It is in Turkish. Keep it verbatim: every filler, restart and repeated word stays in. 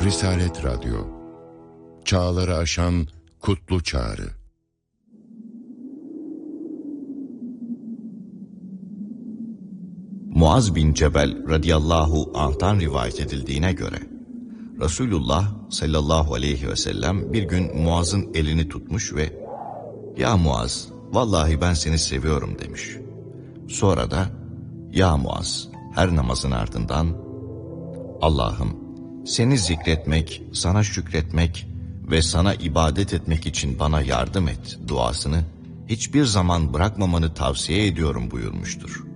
Risalet Radyo, çağları aşan kutlu çağrı. Muaz bin Cebel radıyallahu anh'tan rivayet edildiğine göre, Resulullah sallallahu aleyhi ve sellem bir gün Muaz'ın elini tutmuş ve "Ya Muaz, vallahi ben seni seviyorum" demiş. Sonra da "Ya Muaz," her namazın ardından "Allah'ım, seni zikretmek, sana şükretmek ve sana ibadet etmek için bana yardım et" duasını hiçbir zaman bırakmamanı tavsiye ediyorum buyurmuştur.